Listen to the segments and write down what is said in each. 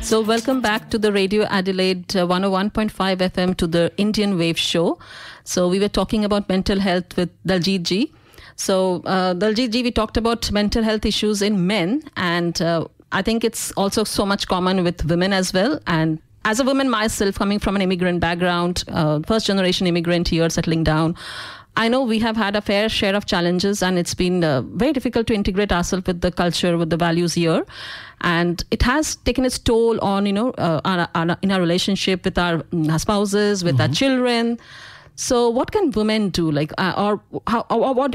So welcome back to the Radio Adelaide 101.5 FM to the Indian Wave Show. So we were talking about mental health with Daljit Ji. So Daljit Ji, we talked about mental health issues in men, and I think it's also so much common with women as well. And as a woman myself, coming from an immigrant background, first generation immigrant here, settling down, I know we have had a fair share of challenges, and it's been very difficult to integrate ourselves with the culture, with the values here. And it has taken its toll on, in our relationship with our spouses, with our children. So what can women do? Like, what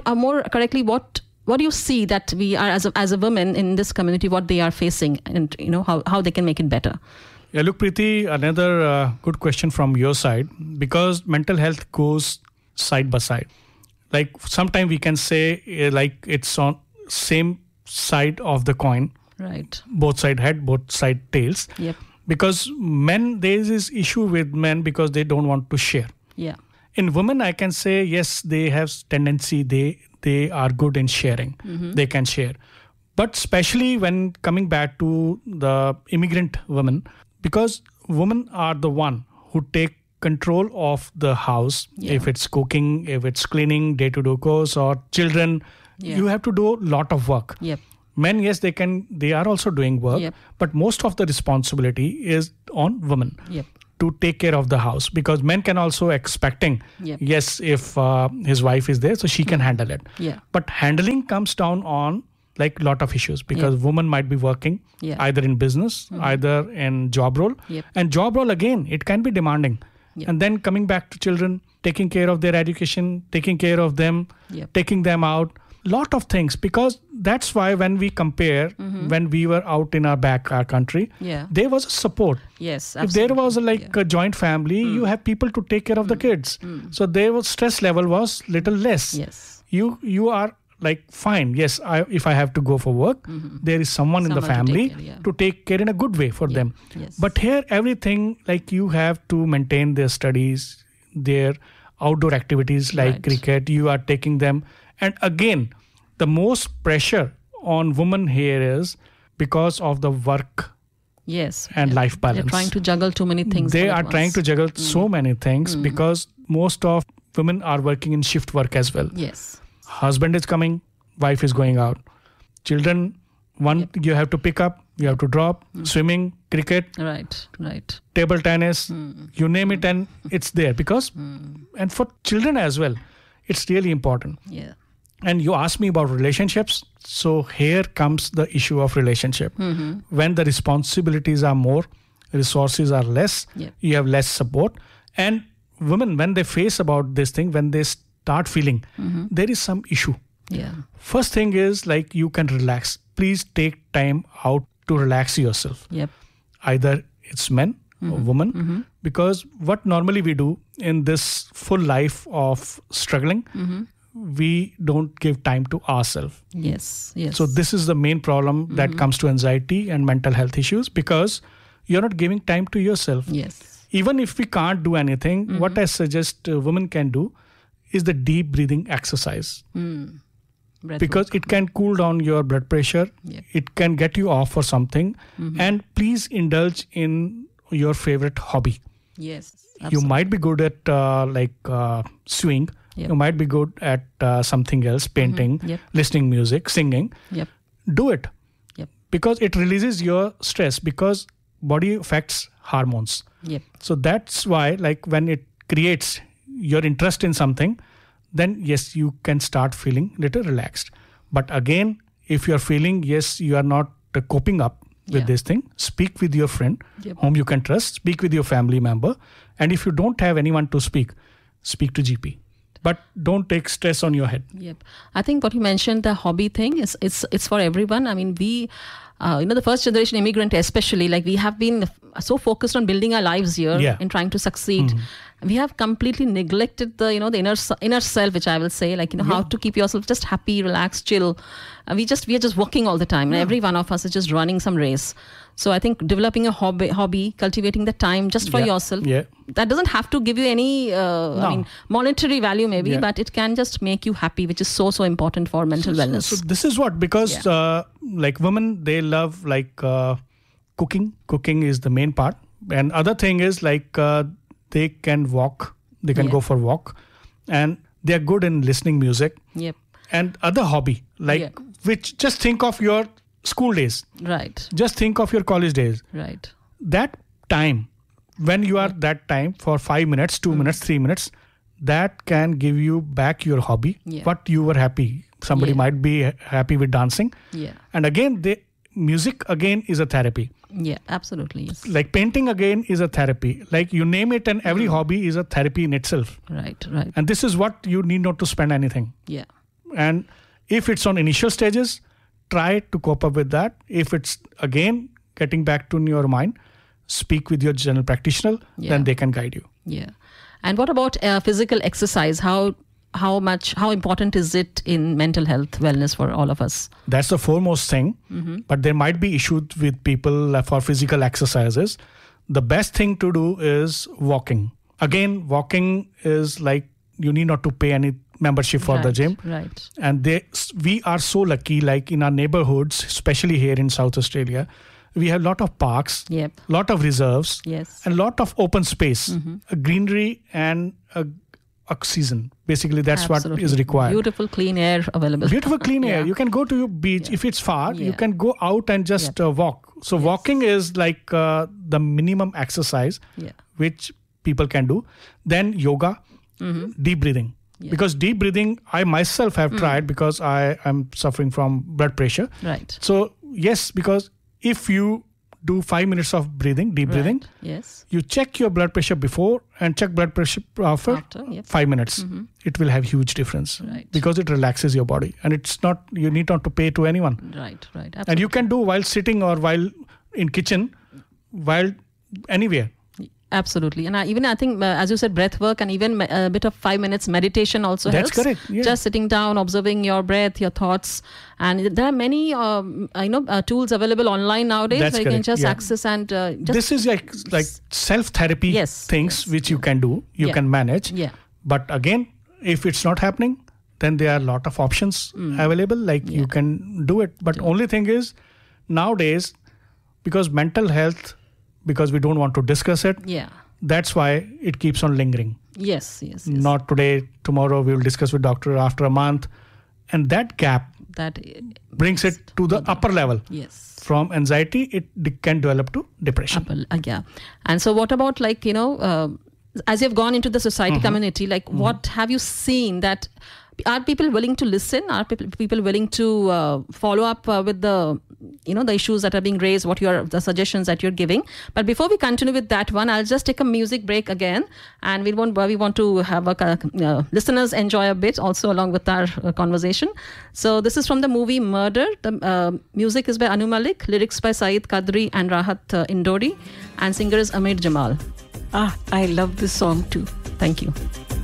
do you see that we are as a woman in this community, what they are facing, and how they can make it better? Yeah, look, Preeti, another good question from your side, because mental health goes side by side. Like sometimes we can say it's on same side of the coin. Right. Both side head, both side tails. Yep. Because men, there is this issue with men because they don't want to share. Yeah. In women, I can say, yes, they have tendency, they are good in sharing. They can share. But especially when coming back to the immigrant women, because women are the one who take control of the house. Yeah. If it's cooking, if it's cleaning, day-to-day chores or children, you have to do a lot of work. Yep. Men, yes, they are also doing work, but most of the responsibility is on women to take care of the house, because men can also expecting, yes, if his wife is there, so she can handle it. Yeah. But handling comes down on like lot of issues, because women might be working either in business, either in job role. And job role, again, it can be demanding. And then coming back to children, taking care of their education, taking care of them, taking them out, lot of things. Because that's why when we compare, when we were out in our country, there was a support. Yes, absolutely. If there was a joint family, you have people to take care of the kids. So there was stress level was little less. Yes. You are like, fine, yes, if I have to go for work, there is someone in the family to take care in a good way for them. Yes. But here, everything, like you have to maintain their studies, their outdoor activities like cricket, you are taking them. And again, the most pressure on women here is because of the work and life balance. They're trying to juggle too many things. They are trying to juggle so many things because most of women are working in shift work as well. Yes. Husband is coming, wife is going out. Children, you have to pick up, you have to drop, swimming, cricket, right, table tennis, you name it, and it's there. Because, and for children as well, it's really important. Yeah. And you asked me about relationships. So here comes the issue of relationship. When the responsibilities are more, resources are less, you have less support. And women, when they face about this thing, when they start feeling there is some issue. Yeah. First thing is like, you can relax. Please take time out to relax yourself. Yep. Either it's men or women, because what normally we do in this full life of struggling, we don't give time to ourselves. Yes. So this is the main problem that comes to anxiety and mental health issues, because you're not giving time to yourself. Yes. Even if we can't do anything, what I suggest women can do is the deep breathing exercise. Because it can cool down your blood pressure. It can get you off for something. And please indulge in your favorite hobby. Yes. Absolutely. You might be good at swing. You might be good at something else, painting, listening music, singing. Do it. Because it releases your stress, because body affects hormones. So that's why, like, when it creates your interest in something, then yes, you can start feeling little relaxed. But again, if you're feeling, yes, you are not coping up with this thing, speak with your friend whom you can trust, speak with your family member. And if you don't have anyone to speak to GP. But don't take stress on your head. Yep. I think what you mentioned, the hobby thing, it's for everyone. I mean, we, the first generation immigrant especially, like, we have been so focused on building our lives here and trying to succeed. We have completely neglected the, the inner self, which I will say, like, how to keep yourself just happy, relaxed, chill. We are just working all the time. And every one of us is just running some race. So I think developing a hobby, cultivating the time just for yourself, that doesn't have to give you any, monetary value maybe, but it can just make you happy, which is so important for mental wellness. So this is what, because like women, they love cooking. Cooking is the main part. And other thing is like they can walk. They can go for walk. And they're good in listening music. Yep. And other hobby, like which just think of your school days. Right. Just think of your college days. Right. That time, when you are that time for 5 minutes, 2 minutes, 3 minutes, that can give you back your hobby. What you were happy. Somebody might be happy with dancing. Yeah. And again, music again is a therapy. Yeah, absolutely. Yes. Like painting again is a therapy. Like you name it, and every hobby is a therapy in itself. Right, right. And this is what you need not to spend anything. Yeah. And if it's on initial stages, try to cope up with that. If it's again getting back to your mind, speak with your general practitioner, then they can guide you. Yeah. And what about physical exercise? How important is it in mental health wellness for all of us? That's the foremost thing. But there might be issues with people for physical exercises. The best thing to do is walking. Again, walking is like you need not to pay any membership for the gym. Right. And we are so lucky, like in our neighborhoods, especially here in South Australia, we have a lot of parks, lot of reserves, and lot of open space, greenery and oxygen. Basically, that's what is required. Beautiful clean air available. Beautiful clean air. You can go to your beach. If it's far, you can go out and just walk. So walking is like the minimum exercise which people can do. Then yoga, deep breathing. Because deep breathing, I myself have tried because I am suffering from blood pressure. Right. So yes, because if you do 5 minutes of breathing, deep breathing, you check your blood pressure before and check blood pressure after 5 minutes. It will have huge difference because it relaxes your body, and it's not, you need not to pay to anyone. Right. Absolutely. And you can do while sitting or while in kitchen, while anywhere. Absolutely. And I think, as you said, breath work and even a bit of 5 minutes meditation also helps. That's correct. Yeah. Just sitting down, observing your breath, your thoughts. And there are many, tools available online nowadays. That's where you can just access and just... This is like self-therapy things which you can do. You can manage. Yeah. But again, if it's not happening, then there are a lot of options available. Like you can do it. But only thing is, nowadays, because mental health... because we don't want to discuss it. Yeah. That's why it keeps on lingering. Yes. Not today, tomorrow we will discuss with doctor after a month. And that gap brings it to the upper level. Yes. From anxiety, it can develop to depression. And so what about as you've gone into the society community, what have you seen that... Are people willing to listen? Are people willing to follow up with the issues that are being raised? The suggestions that you're giving? But before we continue with that one, I'll just take a music break again, and we want to have listeners enjoy a bit also along with our conversation. So this is from the movie Murder. The music is by Anu Malik, lyrics by Saeed Qadri and Rahat Indori, and singer is Amir Jamal. I love this song too. Thank you.